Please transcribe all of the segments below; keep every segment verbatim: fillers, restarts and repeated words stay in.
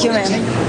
you, man.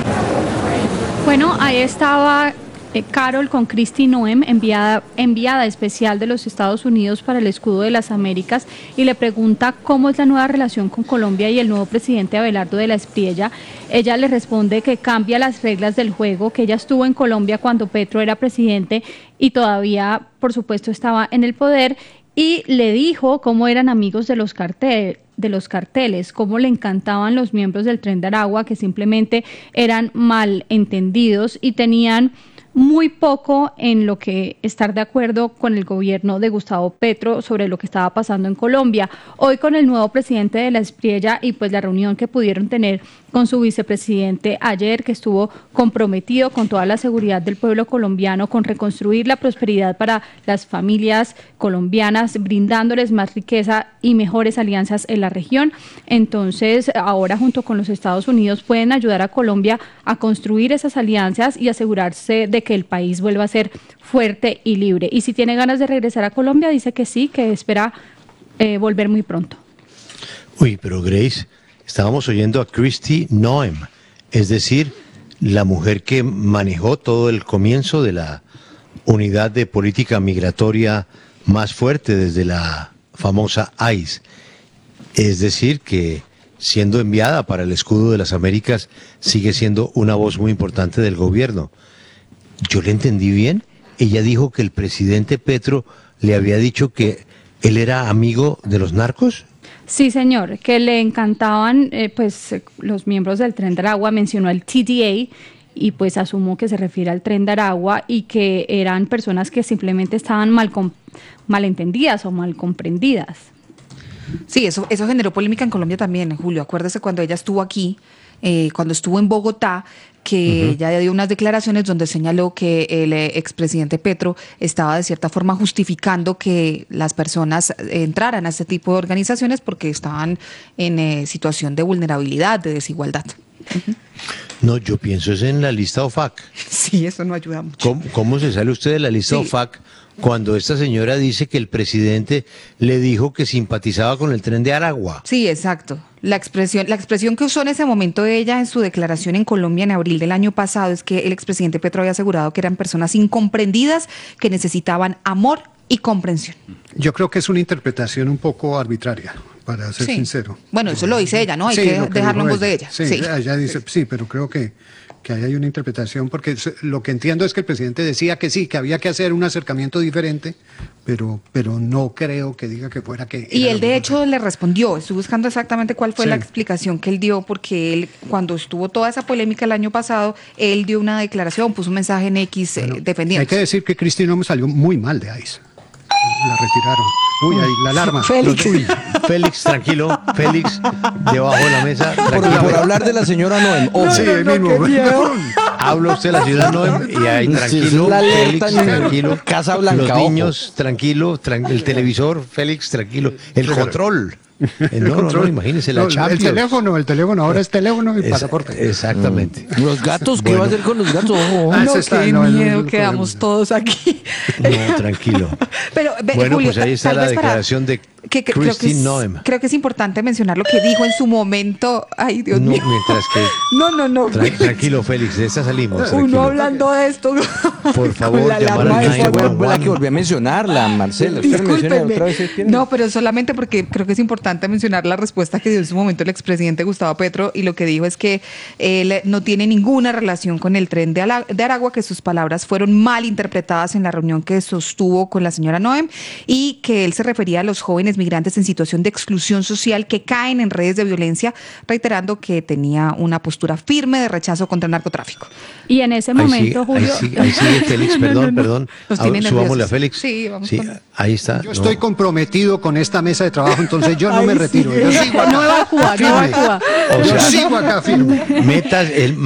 Bueno, ahí estaba eh, Carol con Kristi Noem, enviada, enviada especial de los Estados Unidos para el Escudo de las Américas, y le pregunta cómo es la nueva relación con Colombia y el nuevo presidente Abelardo de la Espriella. Ella le responde que cambia las reglas del juego, que ella estuvo en Colombia cuando Petro era presidente y todavía, por supuesto, estaba en el poder, y le dijo cómo eran amigos de los carteles. de los carteles, cómo le encantaban los miembros del Tren de Aragua, que simplemente eran malentendidos y tenían muy poco en lo que estar de acuerdo con el gobierno de Gustavo Petro sobre lo que estaba pasando en Colombia. Hoy, con el nuevo presidente de la Espriella y pues la reunión que pudieron tener con su vicepresidente ayer, que estuvo comprometido con toda la seguridad del pueblo colombiano, con reconstruir la prosperidad para las familias colombianas, brindándoles más riqueza y mejores alianzas en la región. Entonces, ahora junto con los Estados Unidos pueden ayudar a Colombia a construir esas alianzas y asegurarse de que el país vuelva a ser fuerte y libre. Y si tiene ganas de regresar a Colombia, dice que sí, que espera eh, volver muy pronto. Uy, pero Grace, estábamos oyendo a Kristi Noem, es decir, la mujer que manejó todo el comienzo de la unidad de política migratoria más fuerte desde la famosa I C E. Es decir, que siendo enviada para el Escudo de las Américas, sigue siendo una voz muy importante del gobierno. Yo le entendí bien, ella dijo que el presidente Petro le había dicho que él era amigo de los narcos. Sí, señor, que le encantaban eh, pues los miembros del Tren de Aragua, mencionó el T D A y pues asumo que se refiere al Tren de Aragua, y que eran personas que simplemente estaban mal malentendidas o mal comprendidas. Sí, eso, eso generó polémica en Colombia también, Julio. Acuérdese cuando ella estuvo aquí, eh, cuando estuvo en Bogotá, que uh-huh. ella dio unas declaraciones donde señaló que el eh, expresidente Petro estaba de cierta forma justificando que las personas entraran a este tipo de organizaciones porque estaban en eh, situación de vulnerabilidad, de desigualdad. Uh-huh. No, yo pienso es en la lista O F A C. Sí, eso no ayuda mucho. ¿Cómo, cómo se sale usted de la lista sí. O F A C cuando esta señora dice que el presidente le dijo que simpatizaba con el Tren de Aragua? Sí, exacto. La expresión, la expresión que usó en ese momento ella en su declaración en Colombia en abril del año pasado es que el expresidente Petro había asegurado que eran personas incomprendidas que necesitaban amor y comprensión. Yo creo que es una interpretación un poco arbitraria, para ser sí. sincero. Bueno, eso lo dice ella, ¿no? Hay sí, que, que dejarlo en voz ella. de ella. Sí, sí. ella dice, sí, pero creo que, que ahí hay una interpretación, porque lo que entiendo es que el presidente decía que sí, que había que hacer un acercamiento diferente, pero, pero no creo que diga que fuera que... Y él de hecho le respondió, estoy buscando exactamente cuál fue sí. la explicación que él dio, porque él, cuando estuvo toda esa polémica el año pasado, él dio una declaración, puso un mensaje en X bueno, eh, defendiendo. Hay que decir que Kristi Noem salió muy mal de I C E. La retiraron. Uy, ahí la alarma. Félix. Uy, Félix, tranquilo. Félix, debajo de la mesa. Por, por hablar de la señora Noem. Oh, no, sí, el no, mismo. Habla usted de la señora Noem y ahí tranquilo. La Félix, tranquilo. Casa Blanca. Los niños, ojo. tranquilo. Tran el televisor, Félix, tranquilo. El control. El no, control. no, no, imagínese la no, Champions. El teléfono, el teléfono, ahora es teléfono y es, pasaporte. Exactamente. Mm. Los gatos, ¿qué bueno. va a hacer con los gatos? Oh, ah, no, está, qué no, miedo, no, quedamos no, todos aquí. No, tranquilo. Pero, ve, bueno, Julio, pues ahí está la declaración de que, que, Kristi Noem. Creo que es importante mencionar lo que dijo en su momento. Ay, Dios no, mío. Mientras que... No, no, no. Tra tranquilo, Félix, de esta salimos. Tranquilo. Uno hablando de esto. Por favor, la llamar al nueve uno uno. Fue la que volví a mencionarla, Marcela. Discúlpeme. No, pero solamente porque creo que es importante mencionar la respuesta que dio en su momento el expresidente Gustavo Petro, y lo que dijo es que él no tiene ninguna relación con el Tren de, Ala de Aragua, que sus palabras fueron mal interpretadas en la reunión que sostuvo con la señora Noem, y que él se refería a los jóvenes migrantes en situación de exclusión social que caen en redes de violencia, reiterando que tenía una postura firme de rechazo contra el narcotráfico. Y en ese momento, ahí Julio... sigue, ahí sigue, ahí sigue Félix, perdón, no, no, no. perdón. A, subámosle a Félix. Sí, vamos sí, con... ahí está. Yo no. estoy comprometido con esta mesa de trabajo, entonces yo no Ay, me sí. retiro. Yo sigo acá. No evacúa, no evacúa. O sea, yo sigo acá firme. Metas el...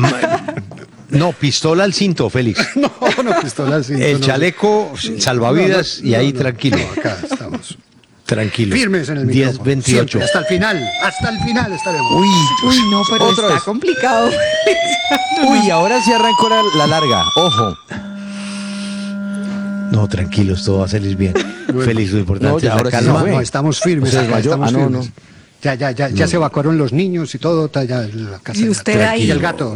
No, pistola al cinto, Félix. No, no, pistola al cinto. El no, chaleco, no, salvavidas, no, no, y ahí no, tranquilo. No, acá estamos. Tranquilo. Firmes en el diez micrófono. veintiocho. Siempre, hasta el final, hasta el final estaremos. Uy, Uy, no, pero otra está vez. complicado. Uy, ahora sí arrancó la, la larga. Ojo. No, tranquilos, todo va a salir bien. Bueno, Félix, lo importante no, ya, es la ahora calma. No, no, estamos firmes. Se acá, desmayó. estamos Ah, no, firmes. no. Ya, ya, ya, ya no. se evacuaron los niños y todo, ya la casa. Y usted ahí. Y el gato.